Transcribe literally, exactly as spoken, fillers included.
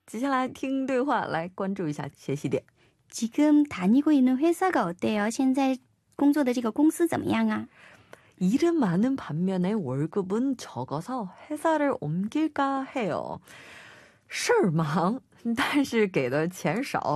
接下来听对话来关注一下学习点。 지금 다니고 있는 회사가 어때요? 现在工作的这个公司怎么样啊? 일은 많은 반면에 월급은 적어서 회사를 옮길까 해요. 事儿忙，但是给的钱少